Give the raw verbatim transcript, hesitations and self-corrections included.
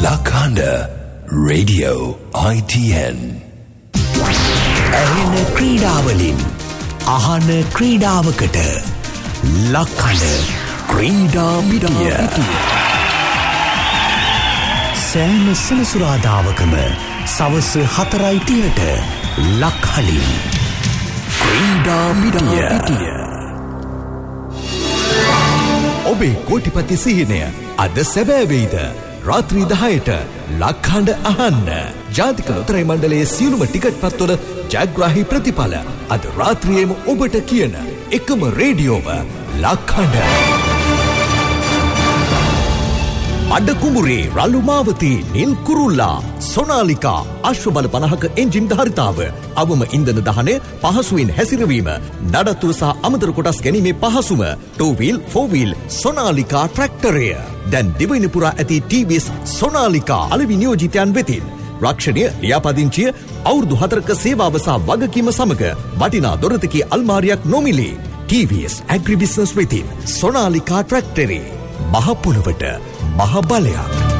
Lakanda Radio I T N. ඇහෙන ක්‍රීඩාවලින් අහන ක්‍රීඩාවකට ලක්කඩ ක්‍රීඩා පිටිය. සෑම සෙනසුරාදාවකම සවස හතරයි තිහට ලක්හලින් ක්‍රීඩා පිටිය. ඔබේ කෝටිපති සිහිනය අද සැබෑ වෙයිද? රාත්‍රී දහයට ලක්හඬ අහන්න. ජාතික ලොතරැයි මණ්ඩලයේ සියලුම ටිකට් පත්වල ජයග්‍රාහී ප්‍රතිඵල අද රාත්‍රියේම ඔබට කියන එකම රේඩියෝව ලක්හඬ. අඩ කුඹුරේ රළු මාවතී නිල් කුරුල්ලා සොනාලිකා අශ්වබල පනහක එන්ජින් ධාරිතාව අවම ඉන්ධන දහනය පහසුවෙන් හැසිරවීම නඩත්තුව සහ අමතර කොටස් ගැනීමේ පහසුම ටූ වීල් ෆෝර් වීල් සොනාලිකා ට්‍රැක්ටරය දැන් දිවයින පුරා ඇති ටී වී එස් සොනාලිකා අලෙවි නියෝජිතයන් වෙතින් රක්ෂණය ලියාපදිංචිය අවුරුදු හතරක සේවාව සහ වගකීම සමග වටිනා දොරතකී අල්මාරියක් නොමිලේ. ටී වී එස් ඇග්‍රි බිස්නස් වෙතින් සොනාලිකා ට්‍රැක්ටරේ මහ පොළවට මහ බලයක්.